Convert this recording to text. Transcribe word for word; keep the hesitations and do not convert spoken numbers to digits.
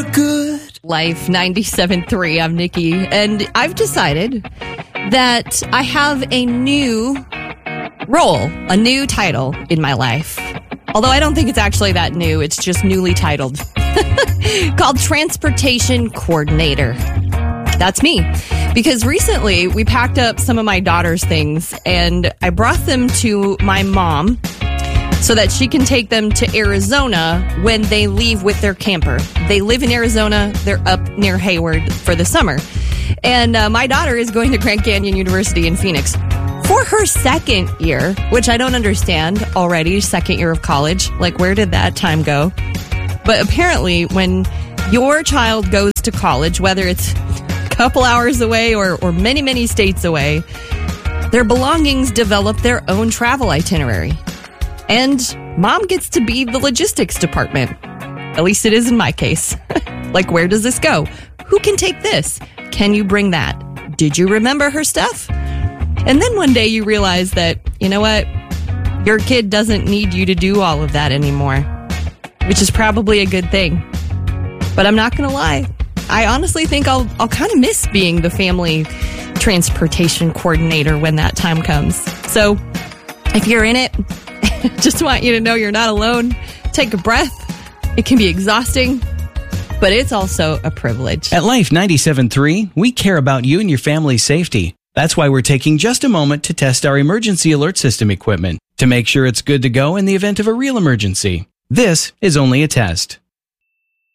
for good. Life ninety-seven point three, I'm Nikki, and I've decided that I have a new role, a new title in my life. Although I don't think it's actually that new, it's just newly titled. Called Transportation Coordinator. That's me. Because recently we packed up some of my daughter's things and I brought them to my mom so that she can take them to Arizona when they leave with their camper. They live in Arizona. They're up near Hayward for the summer. And uh, my daughter is going to Grand Canyon University in Phoenix for her second year, which I don't understand already, second year of college. Like, where did that time go? But apparently, when your child goes to college, whether it's a couple hours away or, or many, many states away, their belongings develop their own travel itinerary. And mom gets to be the logistics department. At least it is in my case. Like, where does this go? Who can take this? Can you bring that? Did you remember her stuff? And then one day you realize that, you know what? Your kid doesn't need you to do all of that anymore, which is probably a good thing. But I'm not going to lie. I honestly think I'll I'll kind of miss being the family transportation coordinator when that time comes. So if you're in it, just want you to know you're not alone. Take a breath. It can be exhausting, but it's also a privilege. At Life ninety-seven point three, we care about you and your family's safety. That's why we're taking just a moment to test our emergency alert system equipment to make sure it's good to go in the event of a real emergency. This is only a test.